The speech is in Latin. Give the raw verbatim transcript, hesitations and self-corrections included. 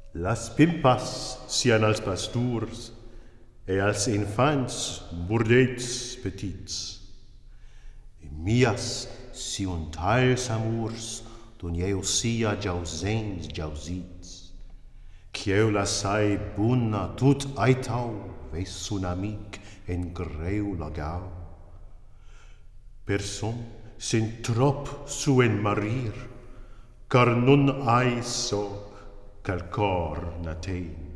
Las pimpas sian als pasturs, e als infants burdets petits. E mias sion tals amurs, don eu sia jausens jausits. Quieu la sai bunna tut aitau, ves un amic en greu lagau. Person sin trop suen marir, car non ai so cal cor natein.